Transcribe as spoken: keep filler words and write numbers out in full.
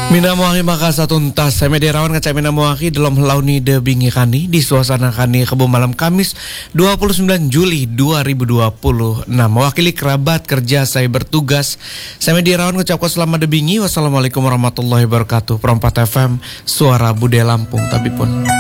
Mina moaki makasa tuntas saya media rawan ngecek mina moaki dalam launi de bingi kani di suasana kani kebo malam Kamis dua puluh sembilan Juli dua ribu dua puluh enam. Mewakili kerabat kerja saya bertugas saya media rawan ngucapkan selamat de bingi. Wassalamualaikum warahmatullahi wabarakatuh. Perempat F M Suara Budaya Lampung tapi pun